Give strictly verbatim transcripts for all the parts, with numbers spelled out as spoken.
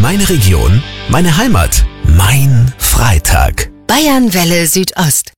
Meine Region, meine Heimat, mein Freitag. Bayernwelle Südost.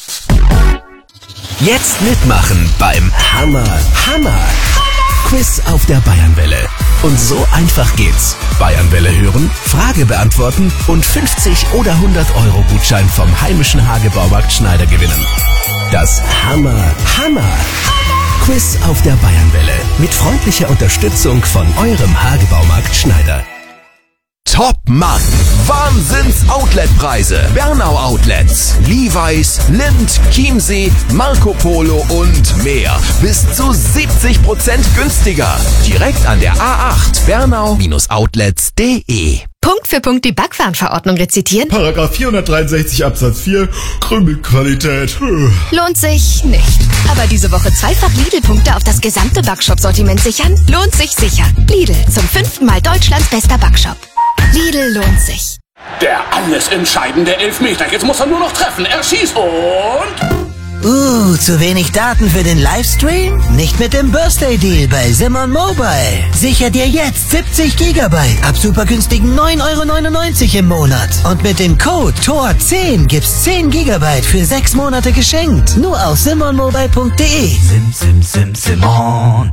Jetzt mitmachen beim Hammer, Hammer Quiz auf der Bayernwelle. Und so einfach geht's. Bayernwelle hören, Frage beantworten und fünfzig oder hundert Euro Gutschein vom heimischen Hagebaumarkt Schneider gewinnen. Das Hammer, Hammer Quiz auf der Bayernwelle mit freundlicher Unterstützung von eurem Hagebaumarkt Schneider. Top Mann! Wahnsinns-Outlet-Preise. Bernau Outlets, Levi's, Lindt, Chiemsee, Marco Polo und mehr. Bis zu siebzig Prozent günstiger. Direkt an der A acht, bernau Outlets punkt de. Punkt für Punkt die Backwarenverordnung rezitieren? Paragraph vierhundertdreiundsechzig Absatz vier, Krümelqualität. Lohnt sich nicht. Aber diese Woche zweifach Lidl-Punkte auf das gesamte Backshop-Sortiment sichern? Lohnt sich sicher. Lidl, zum fünften Mal Deutschlands bester Backshop. Lidl lohnt sich. Der alles entscheidende Elfmeter. Jetzt muss er nur noch treffen. Er schießt und... Uh, zu wenig Daten für den Livestream? Nicht mit dem Birthday Deal bei Simon Mobile. Sicher dir jetzt siebzig Gigabyte ab super günstigen neun Euro neunundneunzig im Monat. Und mit dem Code T O R zehn gibt's zehn Gigabyte für sechs Monate geschenkt. Nur auf simon mobile punkt de. Sim, sim, sim, Simon.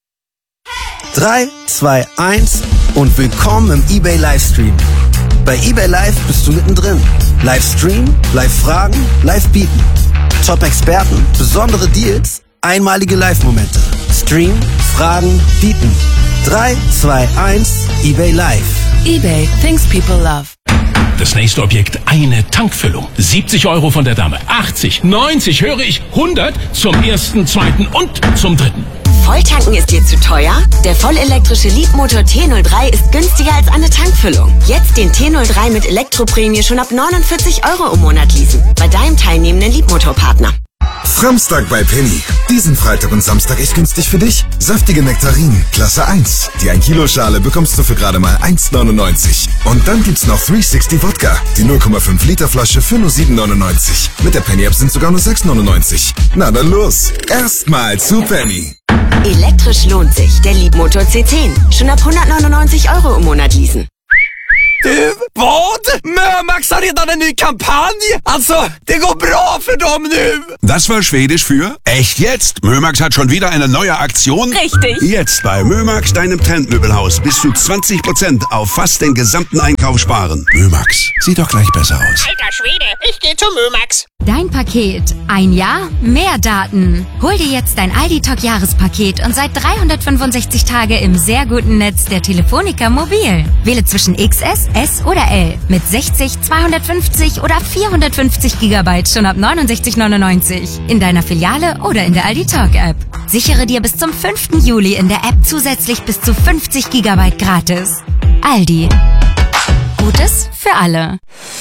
drei, zwei, eins und willkommen im eBay Livestream. Bei eBay Live bist du mittendrin. Livestream, Live-Fragen, Live-Bieten. Top-Experten, besondere Deals, einmalige Live-Momente. Stream, Fragen, Bieten. drei, zwei, eins, eBay Live. eBay, things people love. Das nächste Objekt, eine Tankfüllung. siebzig Euro von der Dame, achtzig, neunzig, höre ich, hundert zum ersten, zweiten und zum dritten. Volltanken ist dir zu teuer? Der vollelektrische Leapmotor T null drei ist günstiger als eine Tankfüllung. Jetzt den T null drei mit Elektroprämie schon ab neunundvierzig Euro im Monat leasen. Bei deinem teilnehmenden Leapmotorpartner. Samstag bei Penny. Diesen Freitag und Samstag echt günstig für dich. Saftige Nektarinen, Klasse eins. Die ein Kilo Schale bekommst du für gerade mal eins neunundneunzig. Und dann gibt's noch dreihundertsechzig Wodka. Die null Komma fünf Liter Flasche für nur sieben neunundneunzig. Mit der Penny App sind sogar nur sechs neunundneunzig. Na dann los. Erstmal zu Penny. Elektrisch lohnt sich. Der Leapmotor C zehn. Schon ab hundertneunundneunzig Euro im Monat leasen. Du, vad? Mömax har redan en ny kampanj. Alltså, det går bra för dem nu. Das war Schwedisch für echt jetzt. Mömax hat schon wieder eine neue Aktion. Richtig. Jetzt bei Mömax, deinem Trendmöbelhaus, bis zu zwanzig Prozent auf fast den gesamten Einkauf sparen. Mömax, sieht doch gleich besser aus. Alter Schwede, ich geh zu Mömax. Dein Paket. Ein Jahr, mehr Daten. Hol dir jetzt dein Aldi-Talk-Jahrespaket und seit dreihundertfünfundsechzig Tage im sehr guten Netz der Telefonica Mobil. Wähle zwischen X S, S oder L mit sechzig, zweihundertfünfzig oder vierhundertfünfzig Gigabyte schon ab neunundsechzig neunundneunzig in deiner Filiale oder in der Aldi Talk App. Sichere dir bis zum fünften Juli in der App zusätzlich bis zu fünfzig Gigabyte gratis. Aldi. Gutes für alle.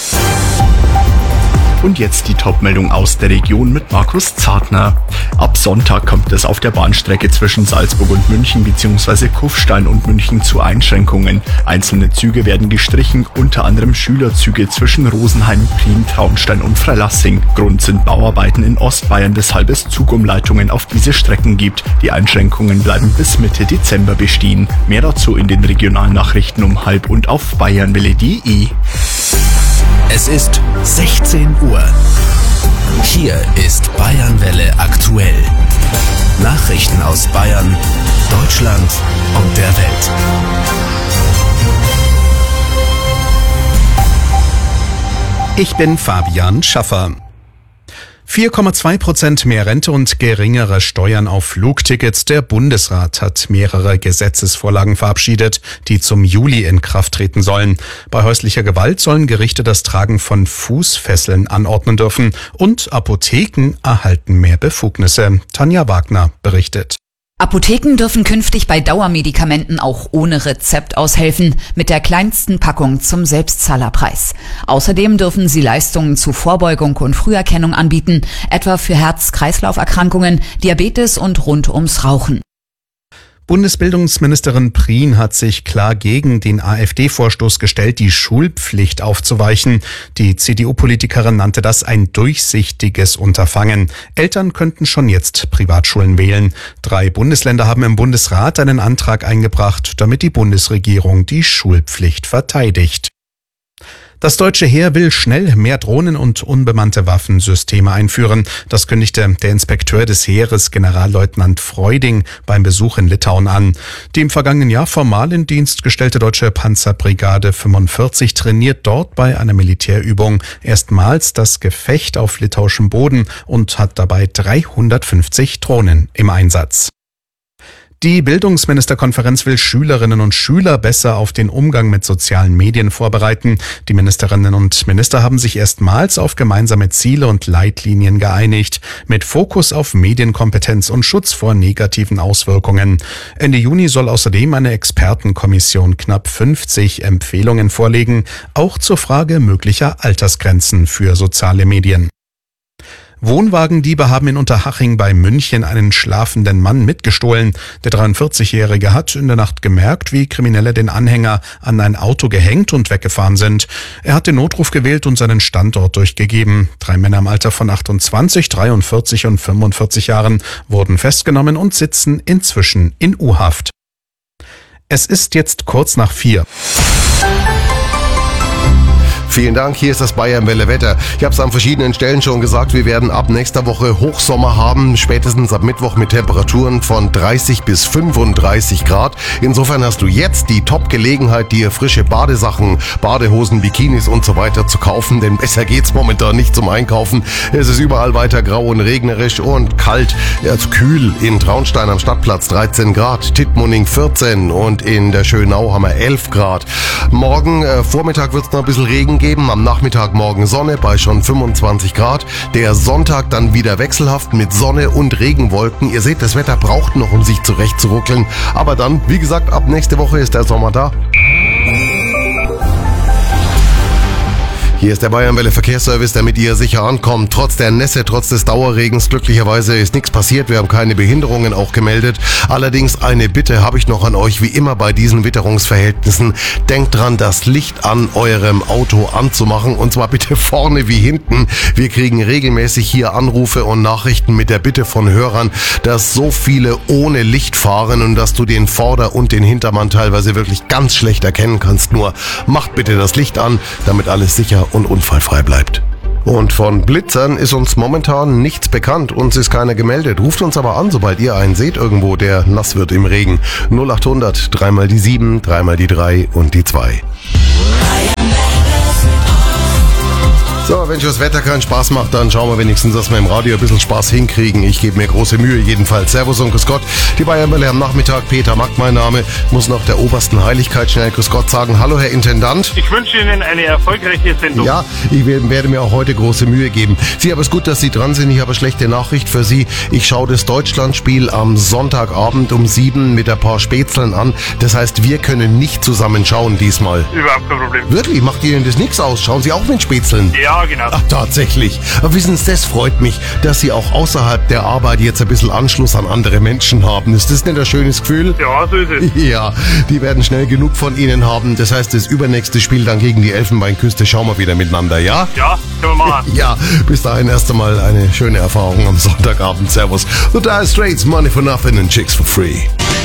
Und jetzt die Top-Meldung aus der Region mit Markus Zartner. Ab Sonntag kommt es auf der Bahnstrecke zwischen Salzburg und München bzw. Kufstein und München zu Einschränkungen. Einzelne Züge werden gestrichen, unter anderem Schülerzüge zwischen Rosenheim, Prien, Traunstein und Freilassing. Grund sind Bauarbeiten in Ostbayern, weshalb es Zugumleitungen auf diese Strecken gibt. Die Einschränkungen bleiben bis Mitte Dezember bestehen. Mehr dazu in den Regionalnachrichten um halb und auf bayernwelle punkt de. Es ist sechzehn Uhr. Hier ist Bayernwelle aktuell. Nachrichten aus Bayern, Deutschland und der Welt. Ich bin Fabian Schaffer. vier Komma zwei Prozent mehr Rente und geringere Steuern auf Flugtickets. Der Bundesrat hat mehrere Gesetzesvorlagen verabschiedet, die zum Juli in Kraft treten sollen. Bei häuslicher Gewalt sollen Gerichte das Tragen von Fußfesseln anordnen dürfen und Apotheken erhalten mehr Befugnisse. Tanja Wagner berichtet. Apotheken dürfen künftig bei Dauermedikamenten auch ohne Rezept aushelfen, mit der kleinsten Packung zum Selbstzahlerpreis. Außerdem dürfen sie Leistungen zu Vorbeugung und Früherkennung anbieten, etwa für Herz-Kreislauf-Erkrankungen, Diabetes und rund ums Rauchen. Bundesbildungsministerin Prien hat sich klar gegen den AfD-Vorstoß gestellt, die Schulpflicht aufzuweichen. Die C D U-Politikerin nannte das ein durchsichtiges Unterfangen. Eltern könnten schon jetzt Privatschulen wählen. Drei Bundesländer haben im Bundesrat einen Antrag eingebracht, damit die Bundesregierung die Schulpflicht verteidigt. Das deutsche Heer will schnell mehr Drohnen und unbemannte Waffensysteme einführen. Das kündigte der Inspekteur des Heeres, Generalleutnant Freuding, beim Besuch in Litauen an. Die im vergangenen Jahr formal in Dienst gestellte deutsche Panzerbrigade fünfundvierzig trainiert dort bei einer Militärübung erstmals das Gefecht auf litauischem Boden und hat dabei dreihundertfünfzig Drohnen im Einsatz. Die Bildungsministerkonferenz will Schülerinnen und Schüler besser auf den Umgang mit sozialen Medien vorbereiten. Die Ministerinnen und Minister haben sich erstmals auf gemeinsame Ziele und Leitlinien geeinigt, mit Fokus auf Medienkompetenz und Schutz vor negativen Auswirkungen. Ende Juni soll außerdem eine Expertenkommission knapp fünfzig Empfehlungen vorlegen, auch zur Frage möglicher Altersgrenzen für soziale Medien. Wohnwagendiebe haben in Unterhaching bei München einen schlafenden Mann mitgestohlen. Der dreiundvierzigjährige hat in der Nacht gemerkt, wie Kriminelle den Anhänger an ein Auto gehängt und weggefahren sind. Er hat den Notruf gewählt und seinen Standort durchgegeben. Drei Männer im Alter von achtundzwanzig, dreiundvierzig und fünfundvierzig Jahren wurden festgenommen und sitzen inzwischen in U-Haft. Es ist jetzt kurz nach vier. Vielen Dank, hier ist das Bayernwelle Wetter. Ich habe es an verschiedenen Stellen schon gesagt, wir werden ab nächster Woche Hochsommer haben, spätestens ab Mittwoch mit Temperaturen von dreißig bis fünfunddreißig Grad. Insofern hast du jetzt die Top-Gelegenheit, dir frische Badesachen, Badehosen, Bikinis und so weiter zu kaufen, denn besser geht's momentan nicht zum Einkaufen. Es ist überall weiter grau und regnerisch und kalt, also kühl. In Traunstein am Stadtplatz dreizehn Grad, Tittmoning vierzehn und in der Schönau haben wir elf Grad. Morgen äh, Vormittag wird's noch ein bisschen Regen geben, am Nachmittag morgen Sonne bei schon fünfundzwanzig Grad. Der Sonntag dann wieder wechselhaft mit Sonne und Regenwolken. Ihr seht, das Wetter braucht noch, um sich zurechtzuruckeln. Aber dann, wie gesagt, ab nächste Woche ist der Sommer da. Hier ist der Bayernwelle Verkehrsservice, damit ihr sicher ankommt. Trotz der Nässe, trotz des Dauerregens, glücklicherweise ist nichts passiert. Wir haben keine Behinderungen auch gemeldet. Allerdings eine Bitte habe ich noch an euch, wie immer bei diesen Witterungsverhältnissen. Denkt dran, das Licht an eurem Auto anzumachen und zwar bitte vorne wie hinten. Wir kriegen regelmäßig hier Anrufe und Nachrichten mit der Bitte von Hörern, dass so viele ohne Licht fahren und dass du den Vorder- und den Hintermann teilweise wirklich ganz schlecht erkennen kannst. Nur macht bitte das Licht an, damit alles sicher und unfallfrei bleibt. Und von Blitzern ist uns momentan nichts bekannt, uns ist keiner gemeldet. Ruft uns aber an, sobald ihr einen seht irgendwo, der nass wird im Regen. null achthundert, dreimal die sieben, dreimal die drei und die zwei. So, wenn schon das Wetter keinen Spaß macht, dann schauen wir wenigstens, dass wir im Radio ein bisschen Spaß hinkriegen. Ich gebe mir große Mühe jedenfalls. Servus und Grüß Gott. Die Bayernwelle am Nachmittag. Peter Mack, mein Name. Muss noch der obersten Heiligkeit schnell Grüß Gott sagen. Hallo, Herr Intendant. Ich wünsche Ihnen eine erfolgreiche Sendung. Ja, ich werde mir auch heute große Mühe geben. Sie, aber es ist gut, dass Sie dran sind. Ich habe eine schlechte Nachricht für Sie. Ich schaue das Deutschlandspiel am Sonntagabend um sieben mit ein paar Spätzeln an. Das heißt, wir können nicht zusammen schauen diesmal. Überhaupt kein Problem. Wirklich? Macht Ihnen das nichts aus? Schauen Sie auch mit Spätzeln? Ja, genau. Ach, tatsächlich. Aber wissen Sie, das freut mich, dass Sie auch außerhalb der Arbeit jetzt ein bisschen Anschluss an andere Menschen haben. Ist das nicht ein schönes Gefühl? Ja, so ist es. Ja, die werden schnell genug von Ihnen haben. Das heißt, das übernächste Spiel dann gegen die Elfenbeinküste schauen wir wieder miteinander, ja? Ja, können wir machen. Ja, bis dahin erst einmal eine schöne Erfahrung am Sonntagabend. Servus. The Dire Straits, Money for Nothing and Chicks for Free.